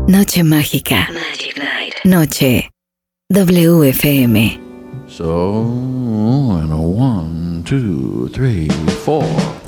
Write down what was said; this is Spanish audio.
Noche mágica. Magic Night. Noche WFM. So, and a 1, 2, 3, 4.